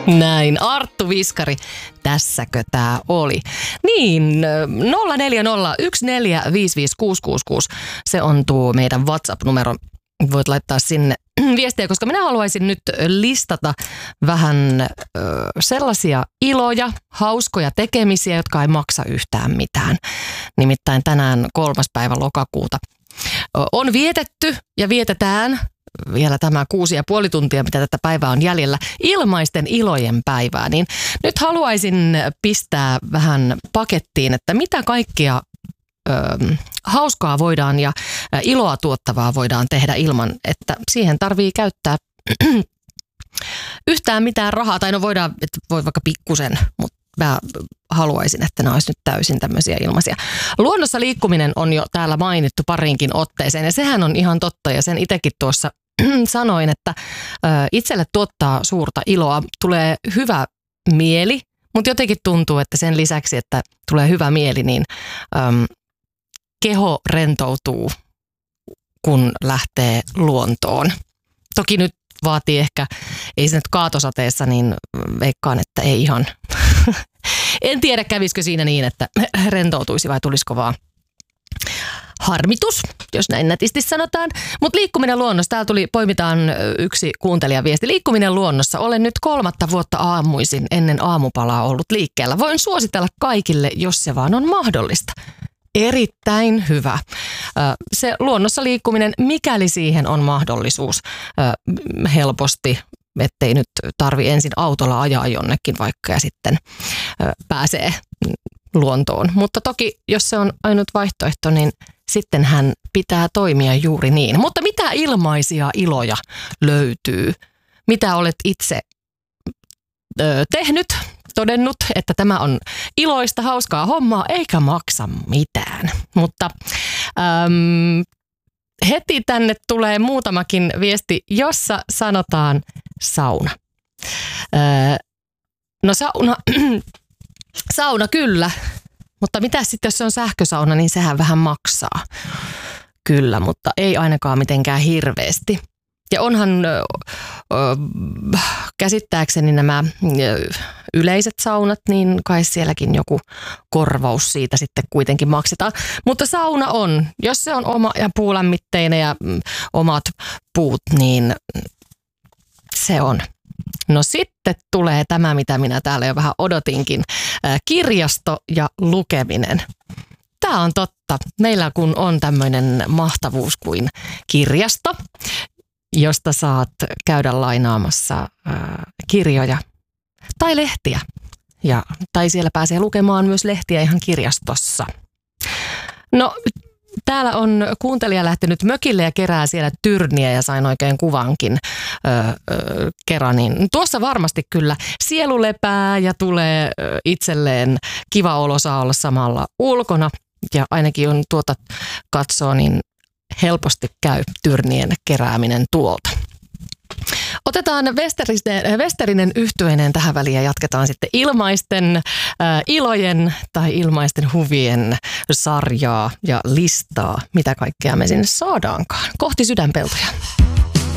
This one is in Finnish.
Näin, Arttu Viskari, tässäkö tää oli? Niin, 0401455666, se on tuo meidän WhatsApp-numero. Voit laittaa sinne viestiä, koska minä haluaisin nyt listata vähän sellaisia iloja, hauskoja tekemisiä, jotka ei maksa yhtään mitään. Nimittäin tänään 3. päivä lokakuuta on vietetty ja vietetään vielä tämä 6,5 tuntia, mitä tätä päivää on jäljellä, ilmaisten ilojen päivää. Niin nyt haluaisin pistää vähän pakettiin, että mitä kaikkia hauskaa voidaan ja iloa tuottavaa voidaan tehdä ilman, että siihen tarvii käyttää yhtään mitään rahaa. Tai no voidaan, että voi vaikka pikkusen, mutta mä haluaisin, että nämä olisi nyt täysin tämmöisiä ilmaisia. Luonnossa liikkuminen on jo täällä mainittu pariinkin otteeseen ja sehän on ihan totta ja sen itsekin tuossa sanoin, että itselle tuottaa suurta iloa, tulee hyvä mieli, mutta jotenkin tuntuu, että sen lisäksi, että tulee hyvä mieli, niin keho rentoutuu, kun lähtee luontoon. Toki nyt vaatii ehkä, ei se nyt kaatosateessa, niin veikkaan, että ei ihan. En tiedä, kävisikö siinä niin, että rentoutuisi vai tulisiko vaan harmitus, jos näin nätisti sanotaan. Mutta liikkuminen luonnossa, täällä poimitaan yksi kuuntelijaviesti. Liikkuminen luonnossa, olen nyt 3. vuotta aamuisin ennen aamupalaa ollut liikkeellä. Voin suositella kaikille, jos se vaan on mahdollista. Erittäin hyvä. Se luonnossa liikkuminen, mikäli siihen on mahdollisuus helposti, ettei nyt tarvi ensin autolla ajaa jonnekin vaikka ja sitten pääsee luontoon. Mutta toki, jos se on ainut vaihtoehto, niin sitten hän pitää toimia juuri niin. Mutta mitä ilmaisia iloja löytyy? Mitä olet itse tehnyt? Todennut, että tämä on iloista, hauskaa hommaa, eikä maksa mitään. Mutta heti tänne tulee muutamakin viesti, jossa sanotaan sauna. No sauna kyllä, mutta mitä sitten jos se on sähkösauna, niin sehän vähän maksaa. Kyllä, mutta ei ainakaan mitenkään hirveästi. Ja onhan käsittääkseni nämä yleiset saunat, niin kai sielläkin joku korvaus siitä sitten kuitenkin maksetaan. Mutta sauna on, jos se on oma ja puulämmitteinen ja omat puut, niin se on. No sitten tulee tämä, mitä minä täällä jo vähän odotinkin. Kirjasto ja lukeminen. Tämä on totta. Meillä kun on tämmöinen mahtavuus kuin kirjasto, josta saat käydä lainaamassa kirjoja tai lehtiä. Tai siellä pääsee lukemaan myös lehtiä ihan kirjastossa. No, täällä on kuuntelija lähtenyt mökille ja kerää siellä tyrniä ja sain oikein kuvankin kerran. Niin tuossa varmasti kyllä sielu lepää ja tulee itselleen kiva olo, saa olla samalla ulkona. Ja ainakin on tuota katsoo, niin helposti käy tyrnien kerääminen tuolta. Otetaan Westerinen yhtyeineen tähän väliin ja jatketaan sitten ilmaisten ilojen tai ilmaisten huvien sarjaa ja listaa, mitä kaikkea me sinne saadaankaan. Kohti sydänpeltoja.